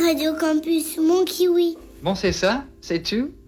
Radio Campus, mon kiwi. Bon, c'est ça? C'est tout?